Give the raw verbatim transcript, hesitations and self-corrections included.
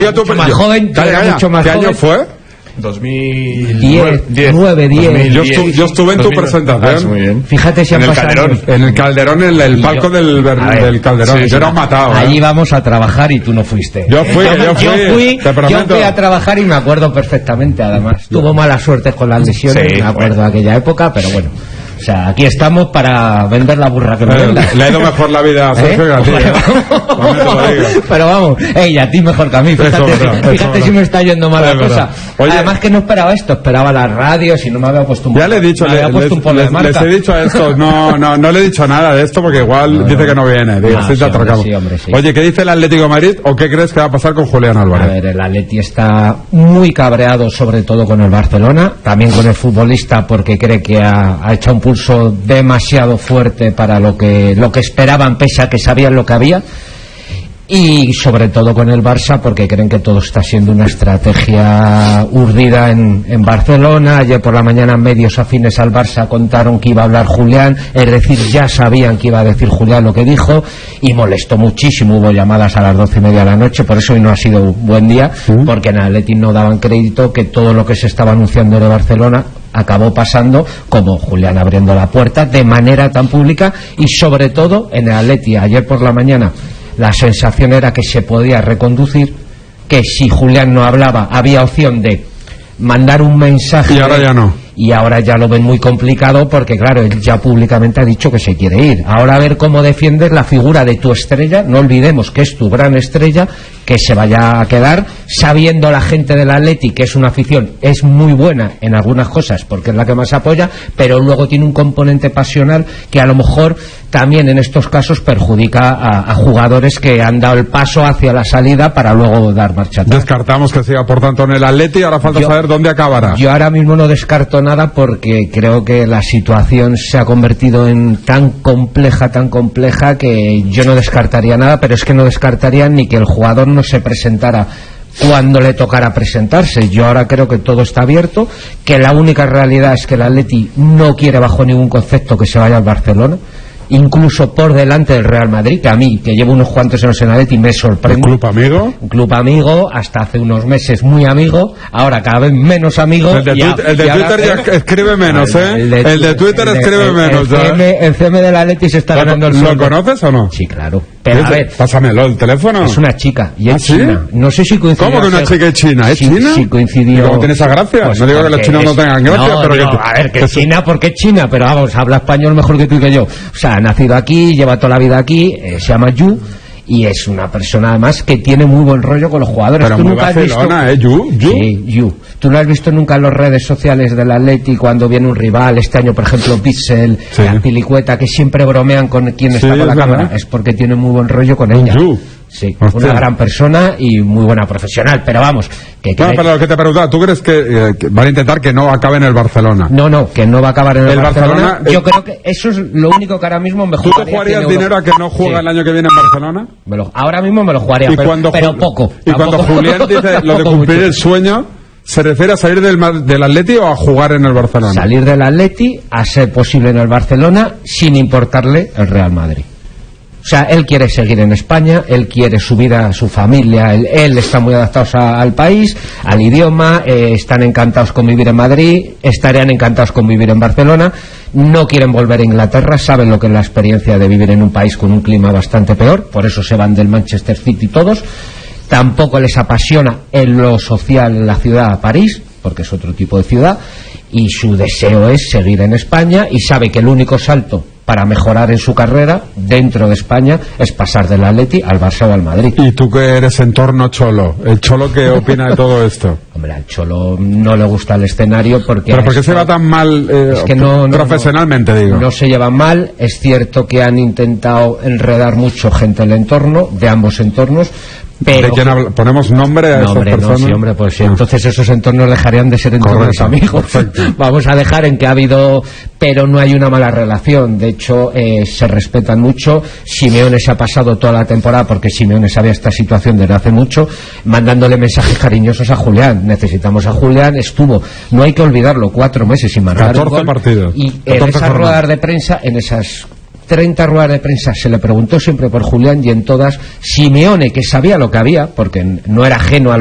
mucho más joven, calla, calla. mucho más ¿Qué joven. año fue? dos mil diez, nueve, diez. Yo, estu yo estuve en tu presentación. Ah, muy bien. Fíjate si han en el pasado Calderón. años. En el Calderón, en el palco yo, del, ver, del Calderón. Sí, yo sí, era un matado. Allí ¿eh? vamos a trabajar y tú no fuiste. Yo fui, yo fui. Yo fui, te yo prometo. fui a trabajar y me acuerdo perfectamente, además. Tuvo mala suerte con las lesiones, Sí, me acuerdo bueno. de aquella época, pero bueno. O sea, aquí estamos para vender la burra que me Eh, venda. le ha ido mejor la vida a Sergio que a ti. ¿eh? También te lo digo. Pero vamos, ey, a ti mejor que a mí. Fíjate, Eso, verdad, fíjate eso, si verdad. me está yendo mal Es la cosa. verdad. Oye, Además que no esperaba esto, esperaba las radios y no me había puesto un Ya le he dicho, me le, había puesto les, un polo de les- marca. les he dicho a estos, no, no, no le he dicho nada de esto porque igual No, dice no. que no viene. Digo, No, sí, sí, te hombre, atracamos. sí, hombre, sí. Oye, ¿qué dice el Atlético de Madrid o qué crees que va a pasar con Julián A Álvarez? ver, el Atleti está muy cabreado, sobre todo con el Barcelona, también con el futbolista, porque cree que ha, ha hecho un pulso demasiado fuerte para lo que lo que esperaban, pese a que sabían lo que había, y sobre todo con el Barça, porque creen que todo está siendo una estrategia urdida en, en Barcelona. Ayer por la mañana medios afines al Barça contaron que iba a hablar Julián, es decir, ya sabían que iba a decir Julián lo que dijo, y molestó muchísimo. Hubo llamadas a las doce y media de la noche, por eso hoy no ha sido un buen día, porque en Atleti no daban crédito que todo lo que se estaba anunciando de Barcelona acabó pasando, como Julián abriendo la puerta de manera tan pública. Y sobre todo en el Atleti ayer por la mañana la sensación era que se podía reconducir, que si Julián no hablaba había opción de mandar un mensaje, Y ahora ya no. y ahora ya lo ven muy complicado, porque claro, él ya públicamente ha dicho que se quiere ir. Ahora a ver cómo defiendes la figura de tu estrella, no olvidemos que es tu gran estrella, que se vaya a quedar, sabiendo la gente del Atleti que es una afición, es muy buena en algunas cosas porque es la que más apoya, pero luego tiene un componente pasional que a lo mejor también en estos casos perjudica a, a jugadores que han dado el paso hacia la salida para luego dar marcha atrás. Descartamos que siga por tanto en el Atleti, ahora falta Yo- saber dónde acabará. Yo ahora mismo no descarto nada, porque creo que la situación se ha convertido en tan compleja, tan compleja, que yo no descartaría nada, pero es que no descartaría ni que el jugador no se presentara cuando le tocara presentarse. Yo ahora creo que todo está abierto, que la única realidad es que el Atleti no quiere bajo ningún concepto que se vaya al Barcelona, incluso por delante del Real Madrid, que a mí, que llevo unos cuantos años en el Atleti, me ¿El sorprende. club amigo? Un club amigo, hasta hace unos meses muy amigo, ahora cada vez menos amigo. El de, y a- Twitter, el de y ahora Twitter ya creo- escribe menos, ¿eh? El de, El de Twitter el de- escribe el- menos, el ¿ya? C M, el C M del Atleti se está ¿Lo, ganando el ¿Lo sueldo. conoces o no? Sí, claro. Pero a ver, Pásamelo, el teléfono. es una chica y es ¿Ah, sí? china. No sé si coincidió. ¿Cómo que una chica es china? ¿Es Sí, china? sí coincidió. ¿Y cómo tiene esa gracia? Pues no digo que los porque chinos no es- tengan gracia, no, pero digo, que... a ver, que que es china porque es china, pero vamos, habla español mejor que tú y que yo. O sea, ha nacido aquí, lleva toda la vida aquí, eh, se llama Yu, y es una persona además que tiene muy buen rollo con los jugadores. Pero ¿Tú muy nunca has visto? Barcelona, ¿eh? Yu, Yu. Sí, Yu. ¿Tú no has visto nunca en las redes sociales del Atleti cuando viene un rival? Este año, por ejemplo, Pixel, Sí. la Pilicueta, que siempre bromean con quien Sí, está con la es cámara. verdad. Es porque tiene muy buen rollo con ella. Yu. Sí, Hostia. una gran persona y muy buena profesional. Pero vamos, que No, cree- pero lo que te preguntaba, ¿tú crees que, eh, que van a intentar que no acabe en el Barcelona? No, no, que no va a acabar en el, El Barcelona, Yo eh, creo que eso es lo único que ahora mismo me ¿Tú te jugaría. jugarías cien euros. dinero a que no juegue Sí. el año que viene en Barcelona? Me lo- ahora mismo me lo jugaría, Y pero, cuando pero Ju- poco. Y cuando tampoco- Julián dice lo de tampoco cumplir mucho. el sueño, ¿se refiere a salir del, Mar- del Atleti o a jugar en el Barcelona? Salir del Atleti, a ser posible en el Barcelona, sin importarle el Real Madrid. O sea, él quiere seguir en España, él quiere subir a su familia, él, él está muy adaptado a- al país, al idioma, eh, están encantados con vivir en Madrid, estarían encantados con vivir en Barcelona, no quieren volver a Inglaterra, saben lo que es la experiencia de vivir en un país con un clima bastante peor, por eso se van del Manchester City todos. Tampoco les apasiona en lo social la ciudad a París, porque es otro tipo de ciudad, y su deseo es seguir en España, y sabe que el único salto para mejorar en su carrera dentro de España es pasar del Atleti al Barça o al Madrid. ¿Y tú que eres entorno Cholo? ¿El Cholo qué opina de todo esto? Hombre, al Cholo no le gusta el escenario porque... ¿Pero por qué esto- se va tan mal eh, Es que no, no, profesionalmente, no, digo? no se llevan mal. Es cierto que han intentado enredar mucho gente del entorno, de ambos entornos, pero... ¿De quién habla? ¿Ponemos nombre a No, esas hombre, no, personas? sí, hombre, pues sí, Ah. entonces esos entornos dejarían de ser entornos Correcto, amigos. perfecto. Vamos a dejar en que ha habido, pero no hay una mala relación. De hecho, eh, se respetan mucho. Simeone se ha pasado toda la temporada, porque Simeone sabía esta situación desde hace mucho, mandándole mensajes cariñosos a Julián. Necesitamos a Julián. Estuvo, no hay que olvidarlo, cuatro meses sin marcar un catorce gol. partidos. Y en catorce esas jornadas. ruedas de prensa, en esas treinta ruedas de prensa se le preguntó siempre por Julián y en todas Simeone, que sabía lo que había, porque no era ajeno a